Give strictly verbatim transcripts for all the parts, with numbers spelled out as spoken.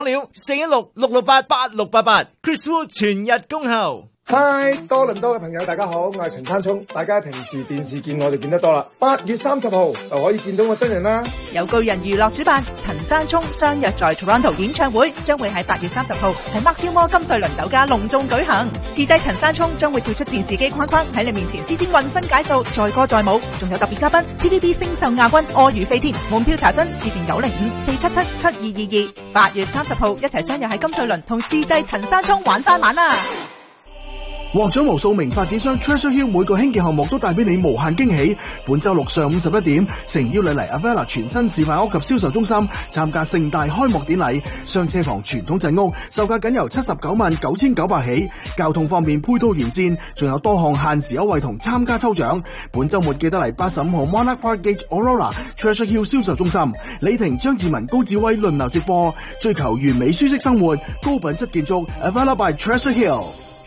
了四一六六六八八六八八 Chris Wu 全日恭候。 嗨，多倫多嘅朋友大家好，我係陳山聰，大家平時電視見我就見得多啦。八月三十號就可以見到我真人啦。 有巨人娛樂主辦，陳山聰相約在 Toronto 演唱會，將會喺八月三十號喺 Mark Gilmore 金瑞麟酒家隆重舉行。視帝陳山聰將會跳出電視機框框，喺你面前施展渾身解數，載歌載舞，仲有特別嘉賓 T V B 星秀亞軍柯宇飛添。門票查詢致電九零五四七七七二二二。八月三十號一齊相約喺金瑞麟同視帝陳山聰玩翻晚啦！ 獲獎無數名發展商 Treasure Hill 每個興建項目都帶俾你無限驚喜。本周六上午十一點，誠邀你嚟 Avella 全新示範屋及銷售中心參加盛大開幕典禮。雙車房傳統陣屋售價僅由七十九萬九千九百起，交通方面配套完善，仲有多項限時優惠同參加抽獎。本周末記得嚟八十五號 Monarch Park Gate Aurora Treasure Hill 銷售中心，李婷、張志文、高志威輪流直播，追求完美舒適生活，高品質建築 Avella by Treasure Hill。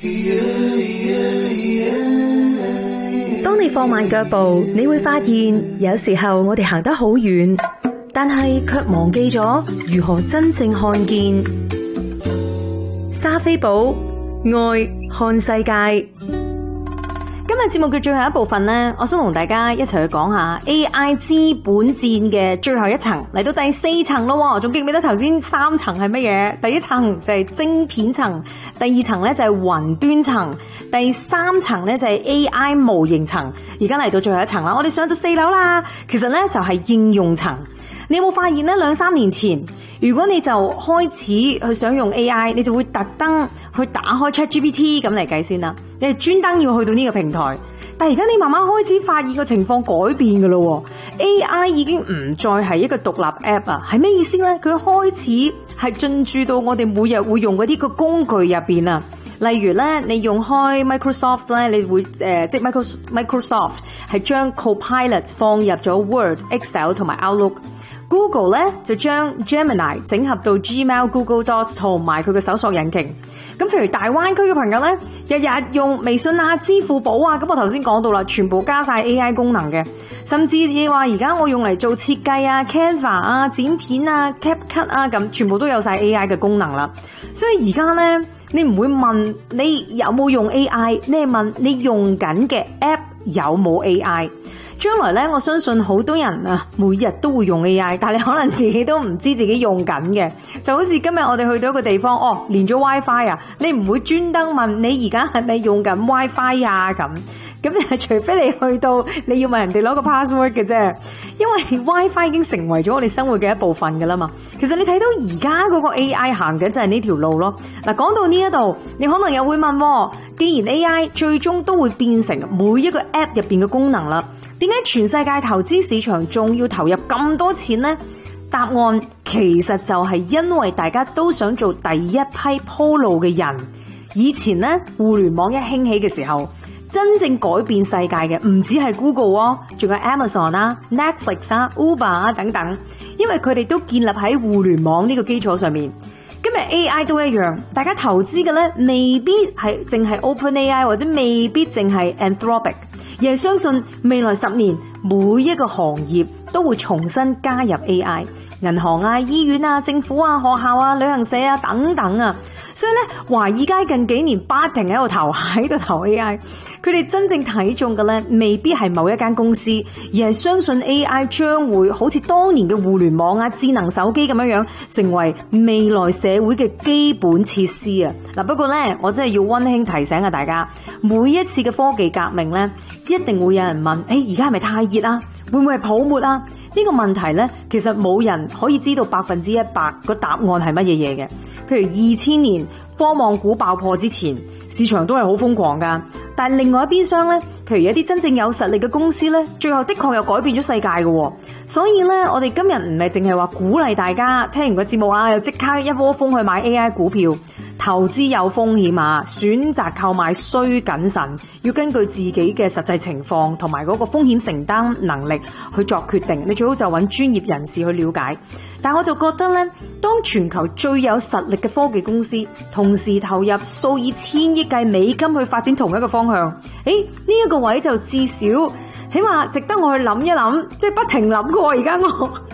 當你放慢腳步，你會發現有時候我哋行得好遠，但係卻忘記咗如何真正看見。莎菲寶愛看世界。今日節目嘅最後一部分呢，我想同大家一齊去講下 A I 資本戰嘅最後一層，嚟到第四層咯。仲記唔記得頭先三層係乜嘢？第一層就係晶片層，第二層咧就係雲端層，第三層咧就係 A I 模型層。而家嚟到最後一層啦，我哋上到四樓啦。其實咧就係應用層。你有冇發現咧？兩三年前，如果你就開始去想用 A I， 你就會特登去打開 ChatGPT 咁嚟計先啦。你係專登要去到呢個平台，但係而家你慢慢開始發現個情況改變噶咯。A I 已經唔再係一個獨立 app 啊，係咩意思咧？佢開始係進駐到我哋每日會用嗰啲個工具入邊啊。例如咧，你用開 Microsoft 咧，你會誒、呃、即係 Microsoft 係將 Copilot 放入咗 Word、Excel 同埋 Outlook。Google 咧就將 Gemini 整合到 Gmail、Google Docs 同埋佢嘅搜索引擎。咁譬如大灣區嘅朋友咧，日日用微信啊、支付寶啊，咁我頭先講到啦，全部加晒 A I 功能嘅。甚至你話而家我用嚟做設計啊、Canva 啊、剪片啊、CapCut 啊，咁全部都有晒 A I 嘅功能啦。所以而家咧，你唔會問你有冇用 A I， 你係問你用緊嘅 App 有冇 A I。將來咧，我相信好多人啊，每日都會用 A I， 但係你可能自己都唔知自己用緊嘅。就好似今日我哋去到一個地方，哦，連咗 WiFi 啊，你唔會專登問你而家係咪用緊 WiFi 啊咁。咁除非你去到你要問人哋攞個 password 嘅啫，因為 WiFi 已經成為咗我哋生活嘅一部分噶啦嘛。其實你睇到而家嗰個 A I 行緊就係呢條路咯。嗱，講到呢一度，你可能又會問，既然 A I 最終都會變成每一個 app 入邊嘅功能啦，點解全世界投資市場仲要投入咁多錢呢？答案其實就係因為大家都想做第一批鋪路嘅人。以前呢，互聯網一興起嘅時候，真正改變世界嘅唔止係 Google 哦，仲有 Amazon 啊、Netflix 啊、Uber 啊等等，因為佢哋都建立喺互聯網呢個基礎上面。今日 A I 都一樣，大家投資嘅咧未必係淨係 OpenAI 或者未必淨係 Anthropic， 而係相信未來十年每一個行業都會重新加入 A I， 銀行啊、醫院啊、政府啊、學校啊、旅行社啊等等啊。所以咧，華爾街近幾年不停喺度投喺度投 A I， 佢哋真正睇中嘅咧，未必係某一間公司，而係相信 A I 將會好似當年嘅互聯網啊、智能手機咁樣樣，成為未來社會嘅基本設施啊！嗱，不過咧，我真係要溫馨提醒下大家，每一次嘅科技革命咧，一定會有人問：誒，而家係咪太熱啊？會唔會係泡沫啊？呢個問題咧，其實冇人可以知道百分之一百個答案係乜嘢嘢嘅。譬如二千年科網股爆破之前，市場都係好瘋狂噶。但係另外一邊廂咧，譬如一啲真正有實力嘅公司咧，最後的確又改變咗世界嘅。所以咧，我哋今日唔係淨係話鼓勵大家聽完個節目啊，又即刻一窩蜂去買 A I 股票。投資有風險啊，選擇購買需謹慎，要根據自己嘅實際情況同埋嗰個風險承擔能力去作決定。你最好就揾專業人士去了解。但我就覺得呢，當全球最有實力嘅科技公司同時投入數以千億計美金去發展同一個方向，誒呢一個位就至少起碼值得我去諗一諗，即係不停諗過。而家我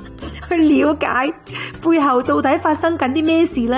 去了解背後到底發生緊啲咩事呢？